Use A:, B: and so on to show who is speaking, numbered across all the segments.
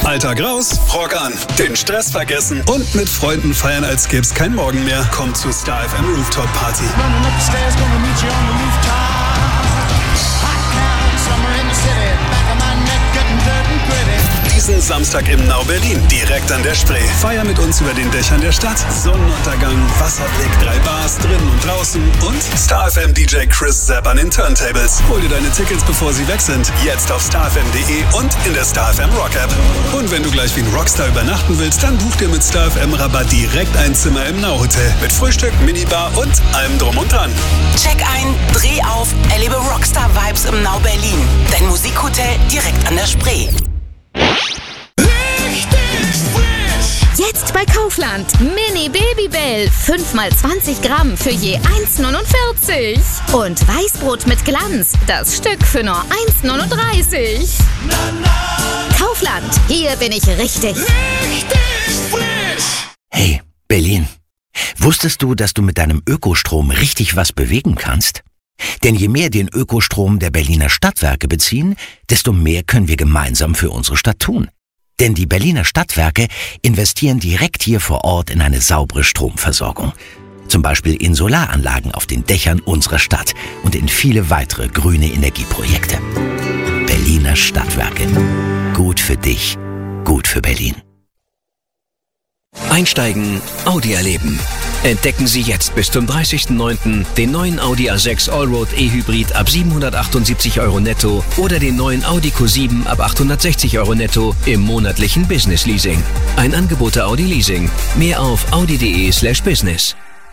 A: Alltag raus, Rock an, den Stress vergessen und mit Freunden feiern, als gäb's kein Morgen mehr. Kommt zu Star FM Rooftop Party. Diesen Samstag im Nau Berlin, direkt an der Spree. Feier mit uns über den Dächern der Stadt. Sonnenuntergang, Wasserblick, 3 Bars, drinnen und draußen und Star FM DJ Chris Zapp an den Turntables. Hol dir deine Tickets, bevor sie weg sind. Jetzt auf starfm.de und in der Star FM Rock App. Und wenn du gleich wie ein Rockstar übernachten willst, dann buch dir mit Star FM Rabatt direkt ein Zimmer im Nau Hotel. Mit Frühstück, Minibar und allem drum und dran.
B: Check ein, dreh auf, erlebe Rockstar-Vibes im Nau Berlin. Dein Musikhotel direkt an der Spree.
C: Jetzt bei Kaufland. Mini Babybell. 5x20 Gramm für je 1,49. Und Weißbrot mit Glanz. Das Stück für nur 1,39. Kaufland. Hier bin ich richtig.
D: Hey, Berlin. Wusstest du, dass du mit deinem Ökostrom richtig was bewegen kannst? Denn je mehr den Ökostrom der Berliner Stadtwerke beziehen, desto mehr können wir gemeinsam für unsere Stadt tun. Denn die Berliner Stadtwerke investieren direkt hier vor Ort in eine saubere Stromversorgung. Zum Beispiel in Solaranlagen auf den Dächern unserer Stadt und in viele weitere grüne Energieprojekte. Berliner Stadtwerke. Gut für dich, gut für Berlin.
E: Einsteigen, Audi erleben. Entdecken Sie jetzt bis zum 30.09. den neuen Audi A6 Allroad E-Hybrid ab 778 € netto oder den neuen Audi Q7 ab 860 € netto im monatlichen Business Leasing. Ein Angebot der Audi Leasing. Mehr auf audi.de/business.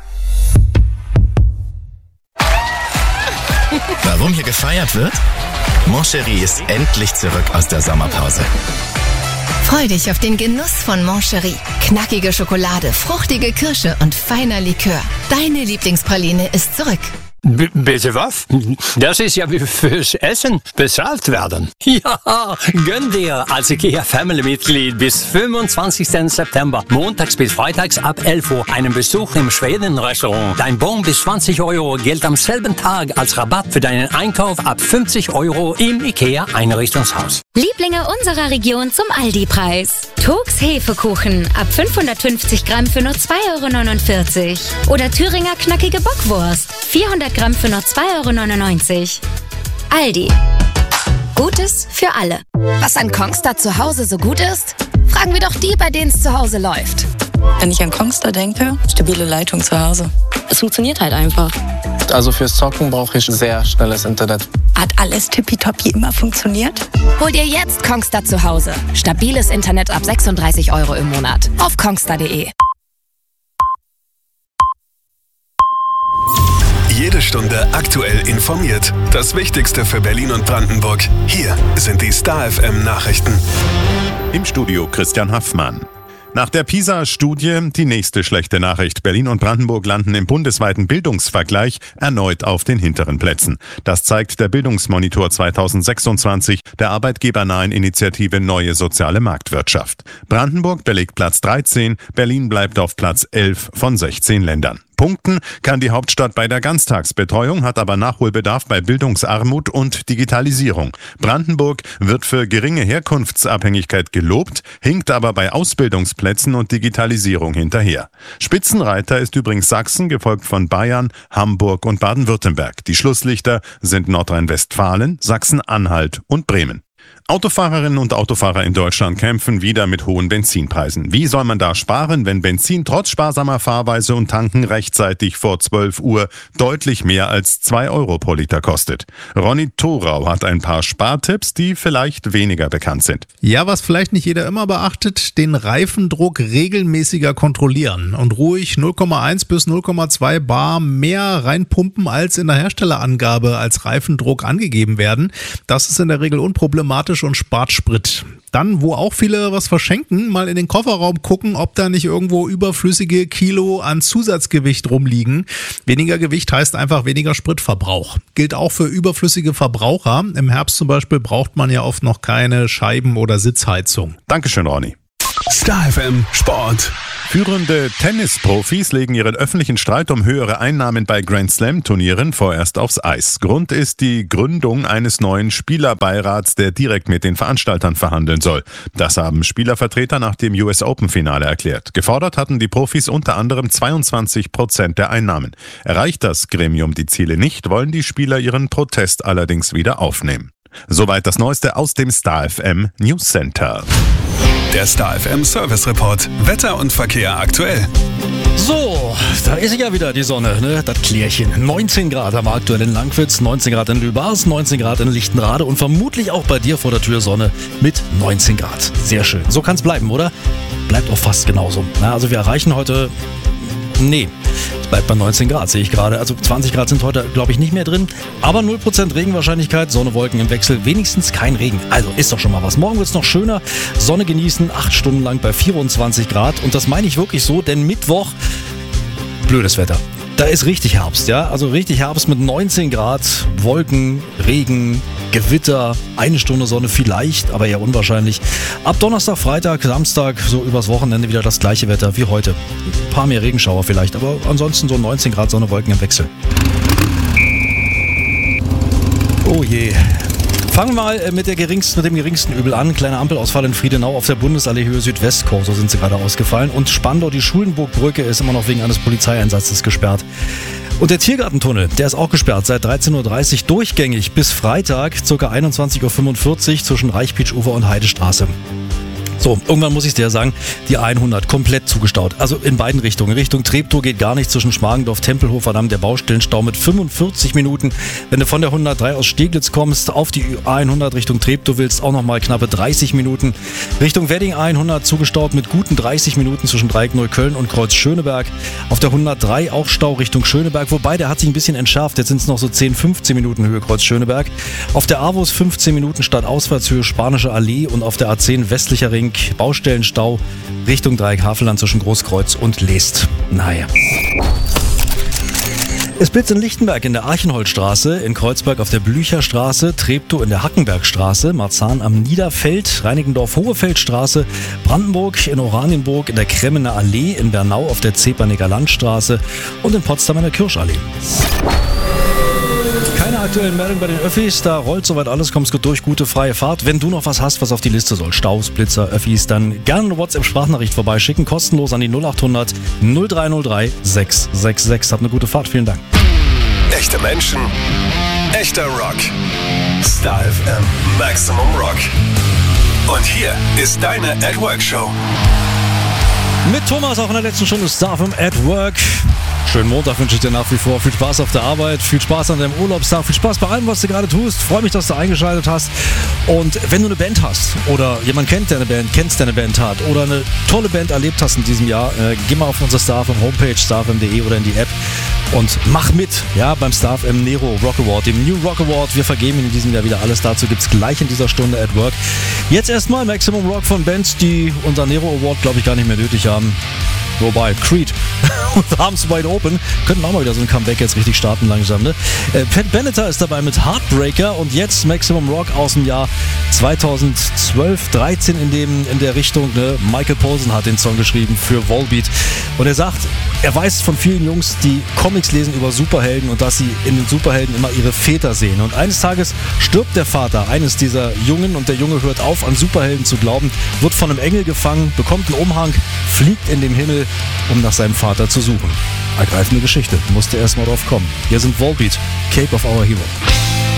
F: Warum hier gefeiert wird? Moncherie ist endlich zurück aus der Sommerpause.
G: Freu dich auf den Genuss von Moncherie. Knackige Schokolade, fruchtige Kirsche und feiner Likör. Deine Lieblingspraline ist zurück.
H: Bitte was? Das ist ja wie fürs Essen bezahlt werden. Ja, gönn dir als IKEA-Family-Mitglied bis 25. September, montags bis freitags ab 11 Uhr, einen Besuch im Schweden-Restaurant. Dein Bon bis 20 € gilt am selben Tag als Rabatt für deinen Einkauf ab 50 € im IKEA-Einrichtungshaus.
I: Lieblinge unserer Region zum Aldi-Preis. Turks Hefekuchen ab 550 Gramm für nur 2,49 € oder Thüringer knackige Bockwurst 400 Gramm für nur 2,99 €. Aldi. Gutes für alle.
C: Was an Kongstar zu Hause so gut ist? Fragen wir doch die, bei denen es zu Hause läuft.
J: Wenn ich an Kongstar denke, stabile Leitung zu Hause. Es funktioniert halt einfach.
K: Also fürs Zocken brauche ich sehr schnelles Internet.
L: Hat alles tippitoppi immer funktioniert?
C: Hol dir jetzt Kongstar zu Hause. Stabiles Internet ab 36 € im Monat. Auf kongstar.de.
A: Jede Stunde aktuell informiert. Das Wichtigste für Berlin und Brandenburg. Hier sind die Star FM Nachrichten.
M: Im Studio Christian Haffmann. Nach der PISA-Studie die nächste schlechte Nachricht. Berlin und Brandenburg landen im bundesweiten Bildungsvergleich erneut auf den hinteren Plätzen. Das zeigt der Bildungsmonitor 2026 der arbeitgebernahen Initiative Neue Soziale Marktwirtschaft. Brandenburg belegt Platz 13, Berlin bleibt auf Platz 11 von 16 Ländern. Punkten kann die Hauptstadt bei der Ganztagsbetreuung, hat aber Nachholbedarf bei Bildungsarmut und Digitalisierung. Brandenburg wird für geringe Herkunftsabhängigkeit gelobt, hinkt aber bei Ausbildungsplätzen und Digitalisierung hinterher. Spitzenreiter ist übrigens Sachsen, gefolgt von Bayern, Hamburg und Baden-Württemberg. Die Schlusslichter sind Nordrhein-Westfalen, Sachsen-Anhalt und Bremen. Autofahrerinnen und Autofahrer in Deutschland kämpfen wieder mit hohen Benzinpreisen. Wie soll man da sparen, wenn Benzin trotz sparsamer Fahrweise und Tanken rechtzeitig vor 12 Uhr deutlich mehr als 2 € pro Liter kostet? Ronny Thorau hat ein paar Spartipps, die vielleicht weniger bekannt sind.
N: Ja, was vielleicht nicht jeder immer beachtet, den Reifendruck regelmäßiger kontrollieren und ruhig 0,1 bis 0,2 bar mehr reinpumpen, als in der Herstellerangabe als Reifendruck angegeben werden. Das ist in der Regel unproblematisch und spart Sprit. Dann, wo auch viele was verschenken, mal in den Kofferraum gucken, ob da nicht irgendwo überflüssige Kilo an Zusatzgewicht rumliegen. Weniger Gewicht heißt einfach weniger Spritverbrauch. Gilt auch für überflüssige Verbraucher. Im Herbst zum Beispiel braucht man ja oft noch keine Scheiben- oder Sitzheizung.
M: Dankeschön, Ronny.
A: Star FM Sport.
M: Führende Tennisprofis legen ihren öffentlichen Streit um höhere Einnahmen bei Grand Slam-Turnieren vorerst aufs Eis. Grund ist die Gründung eines neuen Spielerbeirats, der direkt mit den Veranstaltern verhandeln soll. Das haben Spielervertreter nach dem US Open-Finale erklärt. Gefordert hatten die Profis unter anderem 22% der Einnahmen. Erreicht das Gremium die Ziele nicht, wollen die Spieler ihren Protest allerdings wieder aufnehmen. Soweit das Neueste aus dem Star FM News Center.
A: Der Star FM Service Report. Wetter und Verkehr aktuell.
O: So, da ist ja wieder die Sonne, ne? Das Klärchen. 19 Grad haben wir aktuell in Langwitz, 19 Grad in Lübars, 19 Grad in Lichtenrade und vermutlich auch bei dir vor der Tür Sonne mit 19 Grad. Sehr schön. So kann's bleiben, oder? Bleibt auch fast genauso. Na, also wir erreichen heute... Nee, es bleibt bei 19 Grad, sehe ich gerade. Also 20 Grad sind heute, glaube ich, nicht mehr drin. Aber 0% Regenwahrscheinlichkeit, Sonne, Wolken im Wechsel, wenigstens kein Regen. Also ist doch schon mal was. Morgen wird es noch schöner. Sonne genießen, 8 Stunden lang bei 24 Grad. Und das meine ich wirklich so, denn Mittwoch, blödes Wetter. Da ist richtig Herbst, ja? Also richtig Herbst mit 19 Grad, Wolken, Regen, Gewitter, 1 Stunde Sonne vielleicht, aber eher unwahrscheinlich. Ab Donnerstag, Freitag, Samstag, so übers Wochenende wieder das gleiche Wetter wie heute. Ein paar mehr Regenschauer vielleicht, aber ansonsten so 19 Grad Sonne, Wolken im Wechsel. Oh je. Fangen wir mal mit dem geringsten Übel an. Kleiner Ampelausfall in Friedenau auf der Bundesallee Höhe Südwestkorso sind sie gerade ausgefallen. Und Spandau, die Schulenburgbrücke, ist immer noch wegen eines Polizeieinsatzes gesperrt. Und der Tiergartentunnel, der ist auch gesperrt seit 13.30 Uhr durchgängig bis Freitag, ca. 21.45 Uhr zwischen Reichpietsch-Ufer und Heidestraße. So, irgendwann muss ich dir sagen, die A100 komplett zugestaut. Also in beiden Richtungen. Richtung Treptow geht gar nicht, zwischen Schmargendorf, Tempelhofer Damm, der Baustellenstau mit 45 Minuten. Wenn du von der 103 aus Steglitz kommst, auf die A100 Richtung Treptow willst, auch nochmal knappe 30 Minuten. Richtung Wedding A100 zugestaut mit guten 30 Minuten zwischen Dreieck-Neukölln und Kreuz Schöneberg. Auf der 103 auch Stau Richtung Schöneberg, wobei der hat sich ein bisschen entschärft. Jetzt sind es noch so 10, 15 Minuten Höhe Kreuz Schöneberg. Auf der AWUS 15 Minuten statt Ausfahrtshöhe Spanische Allee und auf der A10 westlicher Ring Baustellenstau Richtung Dreieck-Havelland zwischen Großkreuz und Leest. Naja. Es blitzt in Lichtenberg in der Archenholzstraße, in Kreuzberg auf der Blücherstraße, Treptow in der Hackenbergstraße, Marzahn am Niederfeld, Reinickendorf-Hohefeldstraße, Brandenburg in Oranienburg in der Kremmener Allee, in Bernau auf der Zepernicker Landstraße und in Potsdam in der Kirschallee. Keine aktuellen Meldungen bei den Öffis, da rollt soweit alles, kommst gut durch, gute freie Fahrt. Wenn du noch was hast, was auf die Liste soll, Staus, Blitzer, Öffis, dann gerne eine WhatsApp-Sprachnachricht vorbeischicken, kostenlos an die 0800 0303 666. Habt eine gute Fahrt, vielen Dank.
A: Echte Menschen, echter Rock. Star FM Maximum Rock. Und hier ist deine At Work Show.
O: Mit Thomas auch in der letzten Stunde Star FM At Work. Schönen Montag wünsche ich dir nach wie vor. Viel Spaß auf der Arbeit, viel Spaß an deinem Urlaubstag, viel Spaß bei allem, was du gerade tust. Freue mich, dass du eingeschaltet hast. Und wenn du eine Band hast oder jemand kennst, der eine Band hat oder eine tolle Band erlebt hast in diesem Jahr, geh mal auf unsere Star FM Homepage, starfm.de oder in die App und mach mit, ja, beim Star FM Nero Rock Award, dem New Rock Award. Wir vergeben in diesem Jahr wieder alles. Dazu gibt's gleich in dieser Stunde at Work. Jetzt erstmal Maximum Rock von Bands, die unser Nero Award, glaube ich, gar nicht mehr nötig haben. Wobei, Creed und Arms Wide Open könnten auch mal wieder so ein Comeback jetzt richtig starten langsam, ne? Pat Benatar ist dabei mit Heartbreaker und jetzt Maximum Rock aus dem Jahr 2012, 13 in der Richtung, ne? Michael Poulsen hat den Song geschrieben für Volbeat und er sagt, er weiß von vielen Jungs, die Comics lesen über Superhelden und dass sie in den Superhelden immer ihre Väter sehen und eines Tages stirbt der Vater eines dieser Jungen und der Junge hört auf, an Superhelden zu glauben, wird von einem Engel gefangen, bekommt einen Umhang, fliegt in den Himmel, um nach seinem Vater zu suchen. Ergreifende Geschichte, musste erst mal drauf kommen. Hier sind Volbeat, Cape of Our Hero.